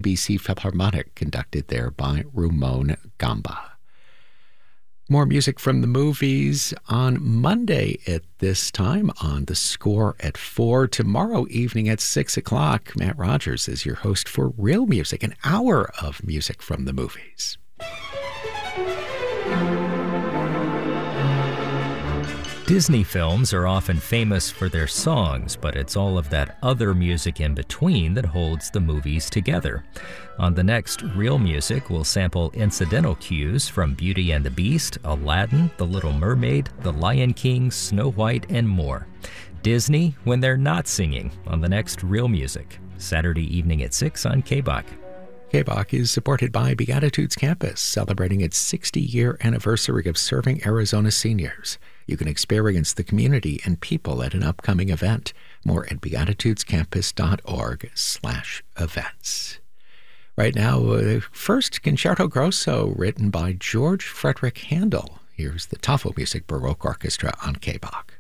BBC Philharmonic, conducted there by Ramon Gamba. More music from the movies on Monday at this time on The Score at 4. Tomorrow evening at 6 o'clock, Matt Rogers is your host for Real Music, an hour of music from the movies. Disney films are often famous for their songs, but it's all of that other music in between that holds the movies together. On the next Real Music, we'll sample incidental cues from Beauty and the Beast, Aladdin, The Little Mermaid, The Lion King, Snow White, and more. Disney when they're not singing on the next Real Music, Saturday evening at 6 on KBOK. KBOK is supported by Beatitudes Campus, celebrating its 60-year anniversary of serving Arizona seniors. You can experience the community and people at an upcoming event. More at beatitudescampus.org/events. Right now, first Concerto Grosso, written by George Frederick Handel. Here's the Tafelmusik Baroque Orchestra on KBOK.